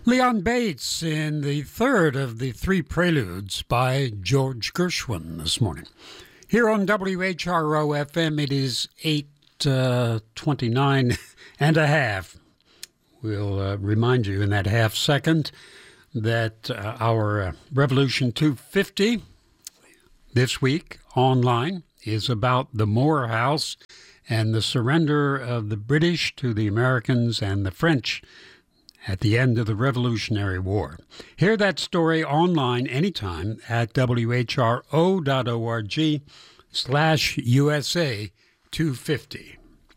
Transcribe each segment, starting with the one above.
Leon Bates in the third of the three preludes by George Gershwin this morning. Here on WHRO FM, it is 8:29 and a half. We'll remind you in that half second that our Revolution 250 this week online is about the Moore House and the surrender of the British to the Americans and the French at the end of the Revolutionary War. Hear that story online anytime at whro.org/USA 250.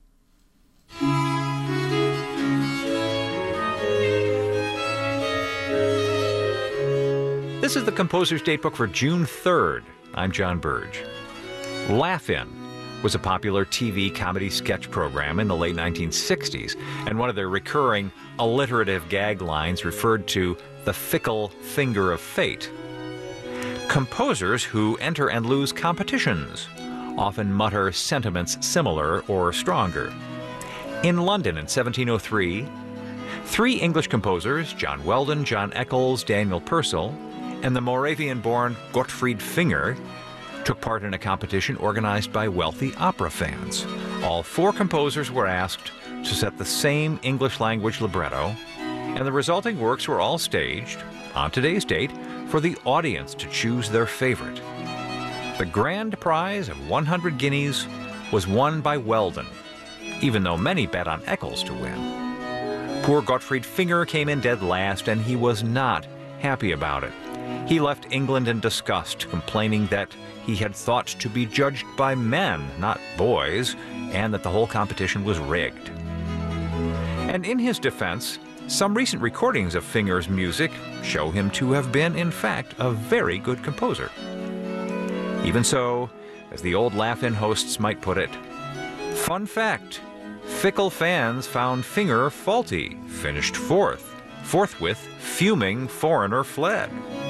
This is the Composer's Datebook for June 3rd. I'm John Burge. Laugh-In was a popular TV comedy sketch program in the late 1960s, and one of their recurring alliterative gag lines referred to the fickle finger of fate. Composers who enter and lose competitions often mutter sentiments similar or stronger. In London in 1703, three English composers, John Weldon, John Eccles, Daniel Purcell, and the Moravian-born Gottfried Finger, took part in a competition organized by wealthy opera fans. All four composers were asked to set the same English-language libretto, and the resulting works were all staged, on today's date, for the audience to choose their favorite. The grand prize of 100 guineas was won by Weldon, even though many bet on Eccles to win. Poor Gottfried Finger came in dead last, and he was not happy about it. He left England in disgust, complaining that he had thought to be judged by men, not boys, and that the whole competition was rigged. And in his defense, some recent recordings of Finger's music show him to have been, in fact, a very good composer. Even so, as the old Laugh-In hosts might put it, fun fact, fickle fans found Finger faulty, finished fourth. Forthwith, fuming foreigner fled.